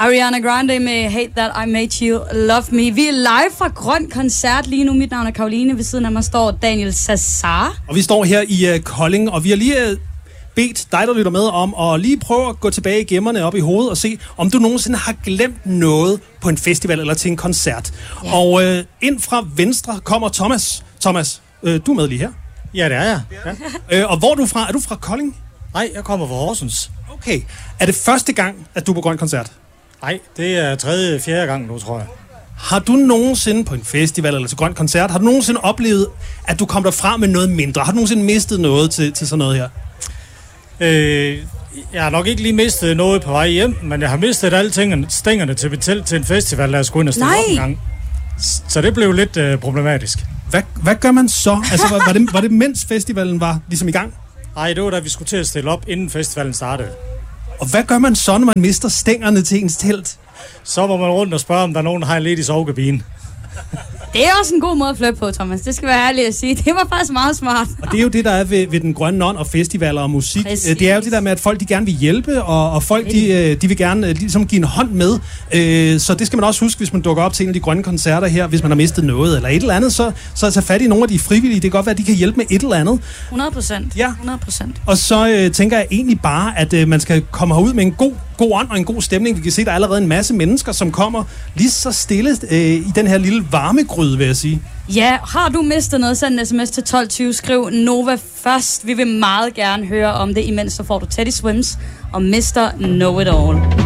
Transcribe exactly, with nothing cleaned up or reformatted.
Ariana Grande med Hate That I Made You Love Me. Vi er live fra Grøn Koncert lige nu. Mit navn er Karoline. Ved siden af mig står Daniel Sassar. Og vi står her i uh, Kolding, og vi har lige uh, bedt dig, der lytter med, om at lige prøve at gå tilbage i gemmerne op i hovedet og se, om du nogensinde har glemt noget på en festival eller til en koncert. Yeah. Og uh, ind fra venstre kommer Thomas. Thomas, uh, du er med lige her. Ja, det er jeg. Ja. Uh, og hvor er du fra? Er du fra Kolding? Nej, jeg kommer fra Horsens. Okay. Er det første gang, at du er på Grøn Koncert? Nej, det er tredje, fjerde gang nu, tror jeg. Har du nogensinde på en festival eller til Grøn Koncert, har du nogensinde oplevet, at du kom derfra med noget mindre? Har du nogensinde mistet noget til, til sådan noget her? Øh, jeg har nok ikke lige mistet noget på vej hjem, men jeg har mistet alle tingene, stængerne til mit telt til en festival, der jeg skulle ind og stille op en gang. Så det blev lidt øh, problematisk. Hvad, hvad gør man så? Altså, var, var, det, var det mens festivalen var ligesom i gang? Nej, det var da vi skulle til at stille op, inden festivalen startede. Og hvad gør man så, når man mister stængerne til ens telt? Så var man rundt og spørge, om der er nogen, der har en ledig sovekabine. Det er også en god måde at flytte på, Thomas. Det skal være ærligt at sige. Det var faktisk meget smart. Og det er jo det, der er ved, ved den grønne ånd og festivaler og musik. Præcis. Det er jo det der med, at folk de gerne vil hjælpe, og, og folk de, de vil gerne ligesom give en hånd med. Så det skal man også huske, hvis man dukker op til en af de grønne koncerter her, hvis man har mistet noget eller et eller andet, så, så tage fat i nogle af de frivillige. Det kan godt være, at de kan hjælpe med et eller andet. hundrede procent. Ja. hundrede procent. Og så øh, tænker jeg egentlig bare, at øh, man skal komme herud med en god god ånd og en god stemning. Vi kan se, at der er allerede en masse mennesker, som kommer lige så stille øh, i den her lille varmegryde, vil jeg sige. Ja, har du mistet noget, send en sms til tolv tyve. Skriv Nova først. Vi vil meget gerne høre om det. Imens så får du Teddy Swims og mister Know It All.